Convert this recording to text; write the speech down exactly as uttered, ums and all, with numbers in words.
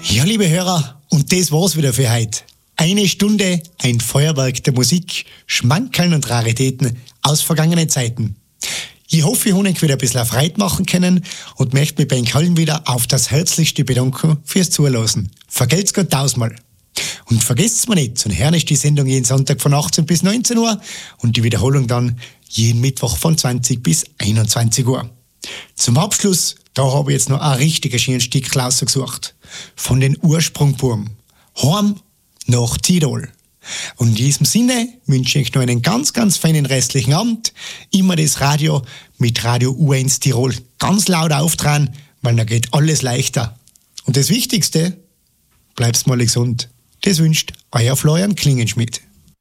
Ja, liebe Hörer, und das war's wieder für heute. Eine Stunde, ein Feuerwerk der Musik, Schmankerln und Raritäten aus vergangenen Zeiten. Ich hoffe, ich habe euch wieder ein bisschen Freude machen können und möchte mich bei euch allen wieder auf das Herzlichste bedanken fürs Zuhören. Vergelt's Gott tausendmal. Und vergesst's mir nicht, zum Hören ist die Sendung jeden Sonntag von achtzehn bis neunzehn Uhr und die Wiederholung dann jeden Mittwoch von zwanzig bis einundzwanzig Uhr. Zum Abschluss, da habe ich jetzt noch ein richtiges schönes Stück rausgesucht. Von den Ursprungbuben. Heim nach Tirol. Und in diesem Sinne wünsche ich noch einen ganz, ganz feinen restlichen Abend. Immer das Radio mit Radio U eins Tirol ganz laut auftragen, weil da geht alles leichter. Und das Wichtigste, bleibst mal gesund. Das wünscht euer Florian Klingenschmidt.